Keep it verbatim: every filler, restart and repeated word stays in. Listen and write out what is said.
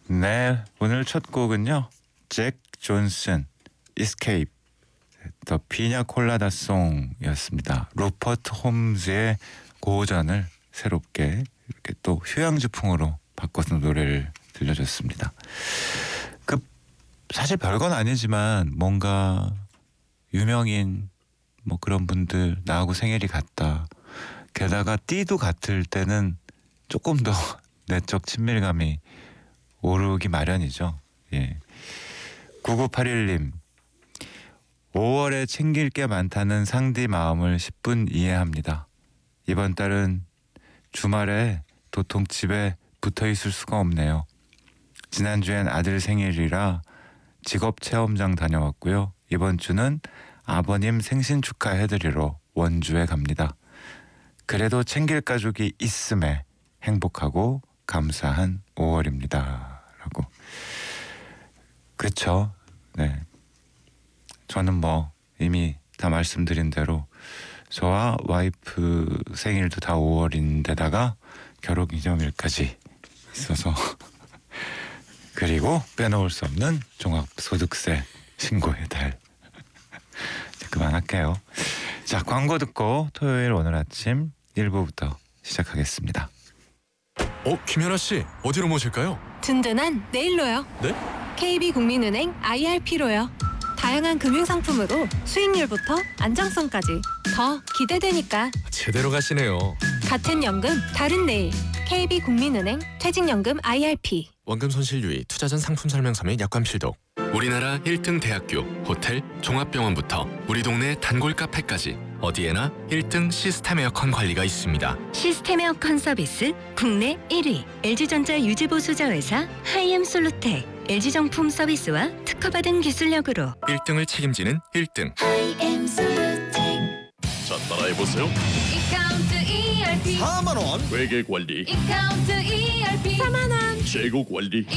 네, 오늘 첫 곡은요. 잭 존슨, Escape, 더 피냐 콜라다 송이었습니다. 루퍼트 홈즈의 고전을 새롭게 이렇게 또 휴양지풍으로 바꿔서 노래를 들려줬습니다. 그 사실 별건 아니지만 뭔가 유명인 뭐 그런 분들 나하고 생일이 같다. 게다가 띠도 같을 때는 조금 더 내적 친밀감이 오르기 마련이죠. 예. 구구팔일 님, 오월에 챙길 게 많다는 상디 마음을 십 분 이해합니다. 이번 달은 주말에 도통 집에 붙어 있을 수가 없네요. 지난주엔 아들 생일이라 직업 체험장 다녀왔고요. 이번 주는 아버님 생신 축하해드리러 원주에 갑니다. 그래도 챙길 가족이 있음에 행복하고 감사한 오월입니다. 라고. 그렇죠. 네. 저는 뭐 이미 다 말씀드린 대로 저와 와이프 생일도 다 오월인데다가 결혼기념일까지 있어서 그리고 빼놓을 수 없는 종합소득세 신고의 달. 그만할게요. 자, 광고 듣고 토요일 오늘 아침 일 부부터 시작하겠습니다. 어, 김연아 씨, 어디로 모실까요? 든든한 내일로요. 네? 케이비국민은행 아이알피로요. 다양한 금융상품으로 수익률부터 안정성까지 더 기대되니까. 제대로 가시네요. 같은 연금 다른 내일. 케이비국민은행 퇴직연금 아이알피. 원금 손실 유의, 투자 전 상품 설명서 및 약관 필독. 우리나라 일 등 대학교, 호텔, 종합병원부터 우리 동네 단골 카페까지 어디에나 일 등 시스템 에어컨 관리가 있습니다. 시스템 에어컨 서비스 국내 일 위 엘지전자 유지보수자 회사 하이엠솔루텍. 엘지정품 서비스와 특허받은 기술력으로 일 등을 책임지는 일 등. 하이엠솔루텍. 자, 따라해보세요. 이카운트 이알피 사만 원. 회계 관리, 이카운트 이알피 사만 원. 재고 관리,